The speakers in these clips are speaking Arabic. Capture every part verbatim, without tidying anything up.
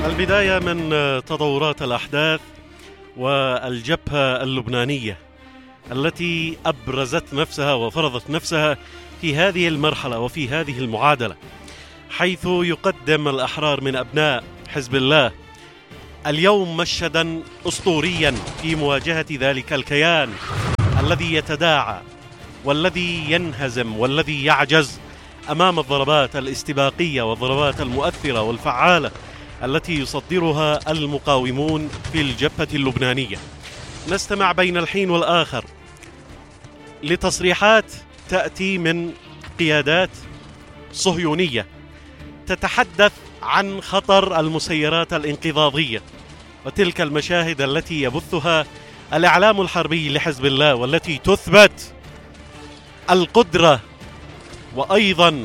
البداية من تطورات الأحداث والجبهة اللبنانية التي أبرزت نفسها وفرضت نفسها في هذه المرحلة وفي هذه المعادلة، حيث يقدم الأحرار من أبناء حزب الله اليوم مشهدا أسطوريا في مواجهة ذلك الكيان الذي يتداعى والذي ينهزم والذي يعجز أمام الضربات الاستباقية والضربات المؤثرة والفعالة التي يصدرها المقاومون في الجبهة اللبنانية. نستمع بين الحين والآخر لتصريحات تأتي من قيادات صهيونية تتحدث عن خطر المسيرات الانقضاضية وتلك المشاهد التي يبثها الإعلام الحربي لحزب الله، والتي تثبت القدرة وأيضا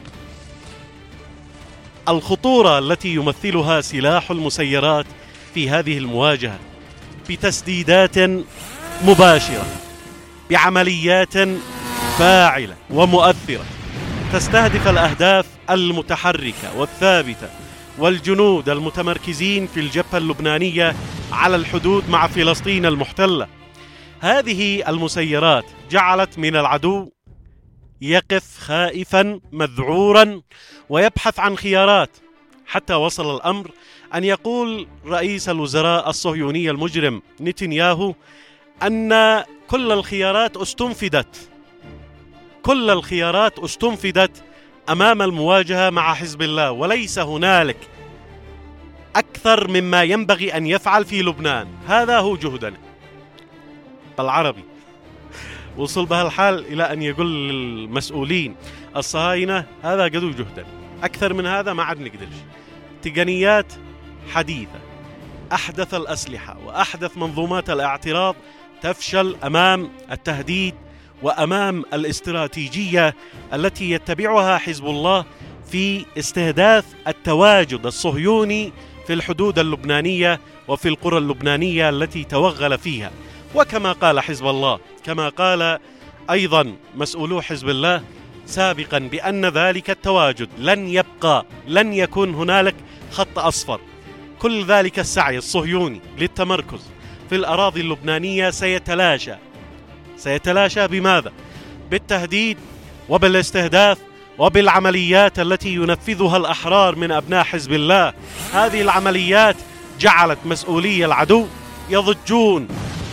الخطورة التي يمثلها سلاح المسيرات في هذه المواجهة، بتسديدات مباشرة، بعمليات فاعلة ومؤثرة تستهدف الأهداف المتحركة والثابتة والجنود المتمركزين في الجبهة اللبنانية على الحدود مع فلسطين المحتلة. هذه المسيرات جعلت من العدو يقف خائفا مذعورا ويبحث عن خيارات، حتى وصل الأمر أن يقول رئيس الوزراء الصهيوني المجرم نتنياهو أن كل الخيارات استنفدت كل الخيارات استنفدت أمام المواجهة مع حزب الله، وليس هنالك أكثر مما ينبغي أن يفعل في لبنان. هذا هو جهدنا بالعربي. وصل بها الحال إلى أن يقول للمسؤولين الصهاينة هذا قدوا جهدنا، أكثر من هذا ما عاد نقدرش. تقنيات حديثة، أحدث الأسلحة وأحدث منظومات الاعتراض تفشل أمام التهديد وأمام الاستراتيجية التي يتبعها حزب الله في استهداف التواجد الصهيوني في الحدود اللبنانية وفي القرى اللبنانية التي توغل فيها. وكما قال حزب الله، كما قال أيضا مسؤولو حزب الله سابقا، بأن ذلك التواجد لن يبقى، لن يكون هنالك خط أصفر. كل ذلك السعي الصهيوني للتمركز في الأراضي اللبنانية سيتلاشى سيتلاشى بماذا؟ بالتهديد وبالاستهداف وبالعمليات التي ينفذها الأحرار من أبناء حزب الله. هذه العمليات جعلت مسؤولي العدو يضجون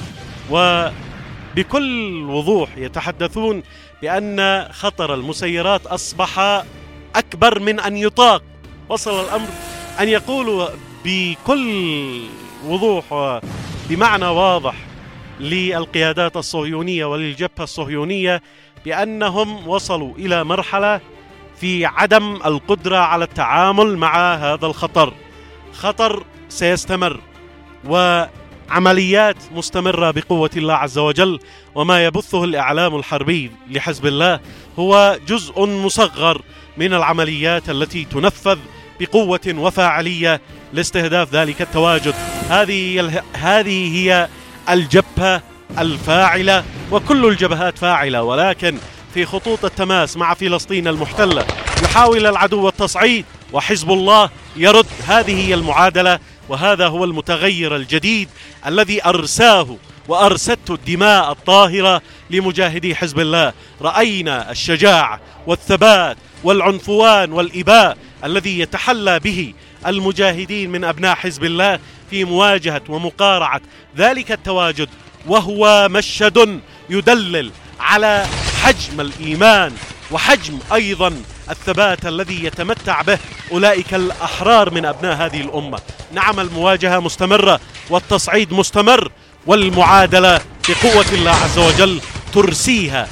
وبكل وضوح يتحدثون بأن خطر المسيرات أصبح أكبر من أن يطاق. وصل الأمر أن يقولوا بكل وضوح وبمعنى واضح للقيادات الصهيونية وللجبهة الصهيونية بأنهم وصلوا إلى مرحلة في عدم القدرة على التعامل مع هذا الخطر. خطر سيستمر وعمليات مستمرة بقوة الله عز وجل، وما يبثه الإعلام الحربي لحزب الله هو جزء مصغر من العمليات التي تنفذ بقوة وفاعلية لاستهداف ذلك التواجد. هذه هذه هي الجبهة الفاعلة، وكل الجبهات فاعلة، ولكن في خطوط التماس مع فلسطين المحتلة يحاول العدو التصعيد وحزب الله يرد. هذه هي المعادلة، وهذا هو المتغير الجديد الذي أرساه وأرسته الدماء الطاهرة لمجاهدي حزب الله. رأينا الشجاعة والثبات والعنفوان والإباء الذي يتحلى به المجاهدين من أبناء حزب الله في مواجهة ومقارعة ذلك التواجد، وهو مشهد يدلل على حجم الإيمان وحجم أيضا الثبات الذي يتمتع به أولئك الأحرار من أبناء هذه الأمة. نعم، المواجهة مستمرة والتصعيد مستمر، والمعادلة بقوة الله عز وجل ترسيها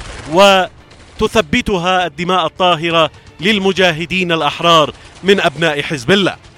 وتثبتها الدماء الطاهرة للمجاهدين الأحرار من أبناء حزب الله.